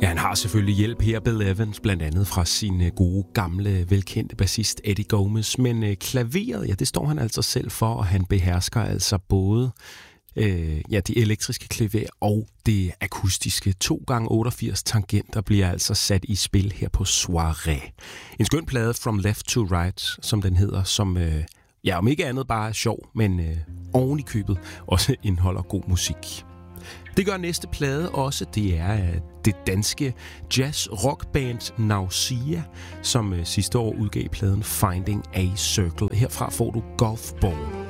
Ja, han har selvfølgelig hjælp her, Bill Evans, blandt andet fra sin gode, gamle, velkendte bassist Eddie Gomez. Men klaveret, ja, det står han altså selv for, og han behersker altså både det elektriske klaver og det akustiske. 2x88 tangenter bliver altså sat i spil her på Soirée. En skøn plade, From Left to Right, som den hedder, som om ikke andet bare er sjov, men oven i købet også indeholder god musik. Det gør næste plade også. Det er det danske jazz-rockband Nausea, som sidste år udgav pladen Finding a Circle. Herfra får du Golf Ball.